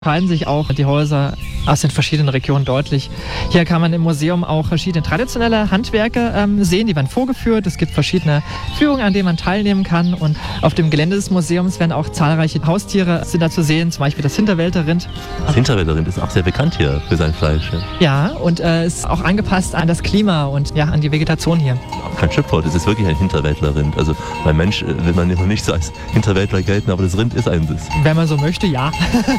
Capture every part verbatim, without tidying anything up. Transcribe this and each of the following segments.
Unterscheiden sich auch die Häuser aus den verschiedenen Regionen deutlich. Hier kann man im Museum auch verschiedene traditionelle Handwerke ähm, sehen, die werden vorgeführt. Es gibt verschiedene Führungen, an denen man teilnehmen kann. Und auf dem Gelände des Museums werden auch zahlreiche Haustiere sind da zu sehen, zum Beispiel das Hinterwälder Rind. Das Hinterwälder Rind ist auch sehr bekannt hier für sein Fleisch. Ja, ja und äh, ist auch angepasst an das Klima und ja, an die Vegetation hier. Kein Schimpfwort, es ist wirklich ein Hinterwälder Rind. Also beim Mensch will man immer nicht so als Hinterwäldler gelten, aber das Rind ist ein Biss. Wenn man so möchte, ja.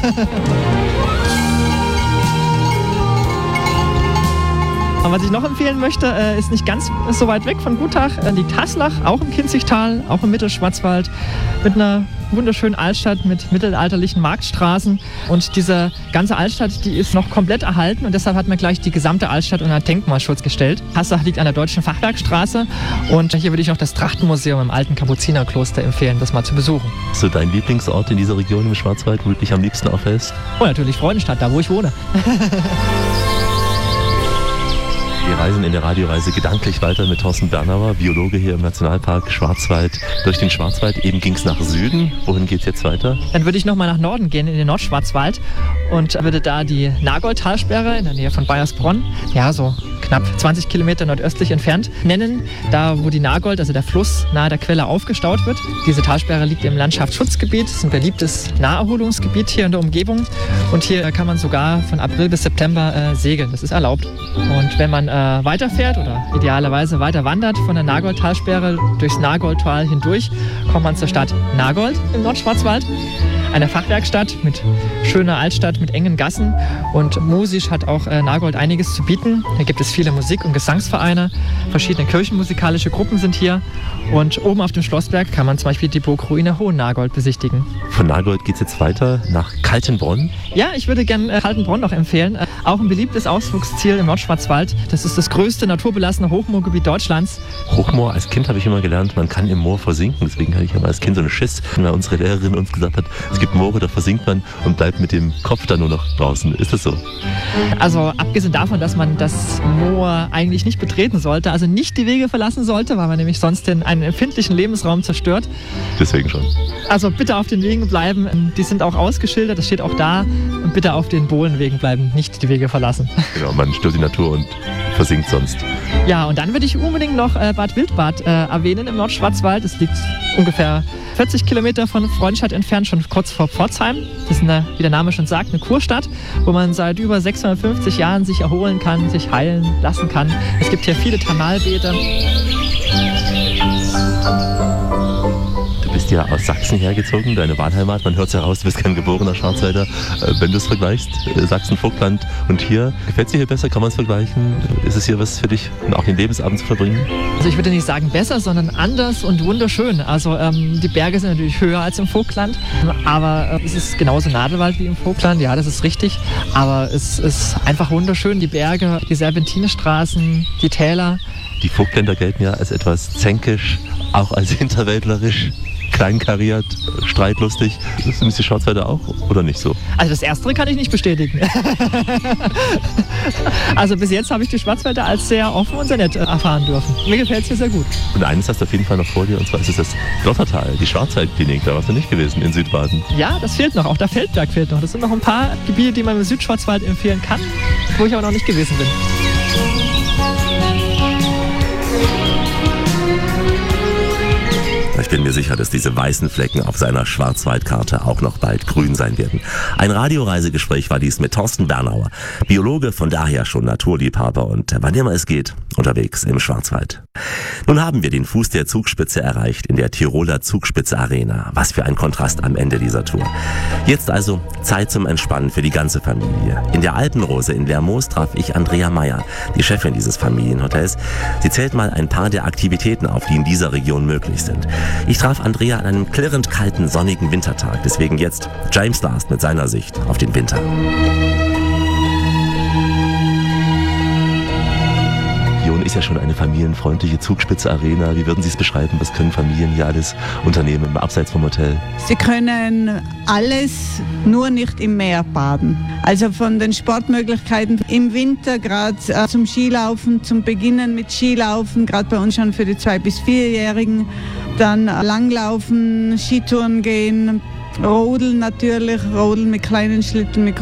Und was ich noch empfehlen möchte, ist nicht ganz so weit weg von Gutach, liegt Haslach, auch im Kinzigtal, auch im Mittelschwarzwald, mit einer wunderschönen Altstadt mit mittelalterlichen Marktstraßen. Und diese ganze Altstadt, die ist noch komplett erhalten und deshalb hat man gleich die gesamte Altstadt unter Denkmalschutz gestellt. Haslach liegt an der Deutschen Fachwerkstraße und hier würde ich noch das Trachtenmuseum im alten Kapuzinerkloster empfehlen, das mal zu besuchen. So dein Lieblingsort in dieser Region im Schwarzwald, wo du dich am liebsten aufhältst? Oh, natürlich Freudenstadt, da wo ich wohne. Wir reisen in der Radioreise gedanklich weiter mit Thorsten Bernauer, Biologe hier im Nationalpark Schwarzwald. Durch den Schwarzwald, eben ging es nach Süden. Wohin geht es jetzt weiter? Dann würde ich nochmal nach Norden gehen, in den Nordschwarzwald und würde da die Nagold-Talsperre in der Nähe von Baiersbronn, ja so knapp zwanzig Kilometer nordöstlich entfernt, nennen. Da, wo die Nagold, also der Fluss, nahe der Quelle aufgestaut wird. Diese Talsperre liegt im Landschaftsschutzgebiet. Das ist ein beliebtes Naherholungsgebiet hier in der Umgebung. Und hier kann man sogar von April bis September äh, segeln. Das ist erlaubt. Und wenn man äh, weiterfährt oder idealerweise weiter wandert von der Nagold-Talsperre durchs Nagoldtal hindurch, kommt man zur Stadt Nagold im Nordschwarzwald. Eine Fachwerkstatt mit schöner Altstadt mit engen Gassen und musisch hat auch äh, Nagold einiges zu bieten. Hier gibt es viele Musik- und Gesangsvereine, verschiedene kirchenmusikalische Gruppen sind hier und oben auf dem Schlossberg kann man zum Beispiel die Burgruine Hohen Nagold besichtigen. Von Nagold geht es jetzt weiter nach Kaltenbronn. Ja, ich würde gerne äh, Kaltenbronn noch empfehlen. Äh, auch ein beliebtes Ausflugsziel im Nordschwarzwald. Das ist das größte naturbelassene Hochmoorgebiet Deutschlands. Hochmoor, als Kind habe ich immer gelernt, man kann im Moor versinken. Deswegen hatte ich immer als Kind so einen Schiss, weil unsere Lehrerin uns gesagt hat, es gibt Moore, da versinkt man und bleibt mit dem Kopf dann nur noch draußen. Ist das so? Also abgesehen davon, dass man das Moor eigentlich nicht betreten sollte, also nicht die Wege verlassen sollte, weil man nämlich sonst den, einen empfindlichen Lebensraum zerstört. Deswegen schon. Also bitte auf den Wegen bleiben, die sind auch ausgeschildert, das steht auch da. Und bitte auf den Bohlenwegen bleiben, nicht die Wege verlassen. Genau, man stört die Natur und versinkt sonst. Ja, und dann würde ich unbedingt noch äh, Bad Wildbad äh, erwähnen im Nordschwarzwald. Es liegt ungefähr vierzig Kilometer von Freudenstadt entfernt, schon kurz vor Pforzheim. Das ist, eine, wie der Name schon sagt, eine Kurstadt, wo man seit über sechshundertfünfzig Jahren sich erholen kann, sich heilen lassen kann. Es gibt hier viele Thermalbäder. Du bist ja aus Sachsen hergezogen, deine Wahlheimat. Man hört es ja raus, du bist kein geborener Schwarzwälder. Wenn du es vergleichst, Sachsen, Vogtland und hier, gefällt es dir hier besser? Kann man es vergleichen? Ist es hier was für dich, auch den Lebensabend zu verbringen? Also ich würde nicht sagen besser, sondern anders und wunderschön. Also ähm, die Berge sind natürlich höher als im Vogtland, aber äh, es ist genauso Nadelwald wie im Vogtland, ja, das ist richtig. Aber es ist einfach wunderschön, die Berge, die Serpentinestraßen, die Täler. Die Vogtländer gelten ja als etwas zänkisch, auch als hinterwäldlerisch. Kleinkariert, streitlustig. Sind die Schwarzwälder auch oder nicht so? Also das Erstere kann ich nicht bestätigen. Also bis jetzt habe ich die Schwarzwälder als sehr offen und sehr nett erfahren dürfen. Mir gefällt es hier sehr gut. Und eines hast du auf jeden Fall noch vor dir, und zwar ist es das Lottertal, die Schwarzwaldklinik. Da warst du nicht gewesen, in Südbaden. Ja, das fehlt noch. Auch der Feldberg fehlt noch. Das sind noch ein paar Gebiete, die man im Südschwarzwald empfehlen kann, wo ich aber noch nicht gewesen bin. Ich bin mir sicher, dass diese weißen Flecken auf seiner Schwarzwaldkarte auch noch bald grün sein werden. Ein Radioreisegespräch war dies mit Thorsten Bernauer, Biologe, von daher schon Naturliebhaber und wann immer es geht, unterwegs im Schwarzwald. Nun haben wir den Fuß der Zugspitze erreicht in der Tiroler Zugspitze Arena. Was für ein Kontrast am Ende dieser Tour. Jetzt also Zeit zum Entspannen für die ganze Familie. In der Alpenrose in Lermoos traf ich Andrea Meyer, die Chefin dieses Familienhotels. Sie zählt mal ein paar der Aktivitäten auf, die in dieser Region möglich sind. Ich traf Andrea an einem klirrend kalten, sonnigen Wintertag. Deswegen jetzt James Last mit seiner Sicht auf den Winter. Jon ist ja schon eine familienfreundliche Zugspitze-Arena. Wie würden Sie es beschreiben? Was können Familien hier alles unternehmen, abseits vom Hotel? Sie können alles, nur nicht im Meer baden. Also von den Sportmöglichkeiten im Winter, gerade äh, zum Skilaufen, zum Beginnen mit Skilaufen, gerade bei uns schon für die zwei- bis vierjährigen. Dann äh, Langlaufen, Skitouren gehen, Rodeln natürlich, Rodeln mit kleinen Schlitten, mit